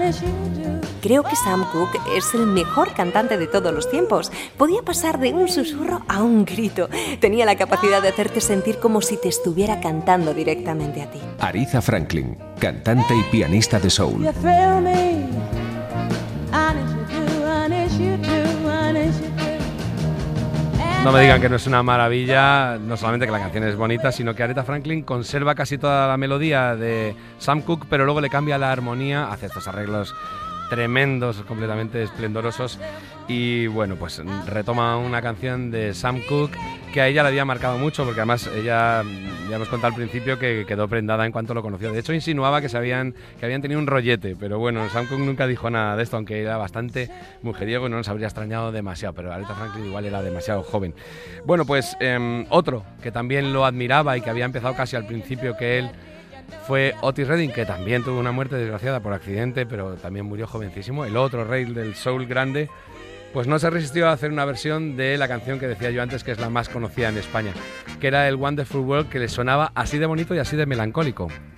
Creo que Sam Cooke es el mejor cantante de todos los tiempos. Podía pasar de un susurro a un grito. Tenía la capacidad de hacerte sentir como si te estuviera cantando directamente a ti. Aretha Franklin, cantante y pianista de soul. No me digan que no es una maravilla, no solamente que la canción es bonita, sino que Aretha Franklin conserva casi toda la melodía de Sam Cooke, pero luego le cambia la armonía, hace estos arreglos tremendos, completamente esplendorosos, y bueno, pues retoma una canción de Sam Cooke que a ella le había marcado mucho, porque además ella, ya hemos contado al principio, que quedó prendada en cuanto lo conoció. De hecho, insinuaba que habían tenido un rollete, pero bueno, Sam Cooke nunca dijo nada de esto, aunque era bastante mujeriego y no nos habría extrañado demasiado, pero Aretha Franklin igual era demasiado joven. Bueno, pues otro que también lo admiraba y que había empezado casi al principio que él, fue Otis Redding, que también tuvo una muerte desgraciada por accidente, pero también murió jovencísimo. El otro rey del soul grande, pues no se resistió a hacer una versión de la canción que decía yo antes, que es la más conocida en España, que era el Wonderful World, que le sonaba así de bonito y así de melancólico.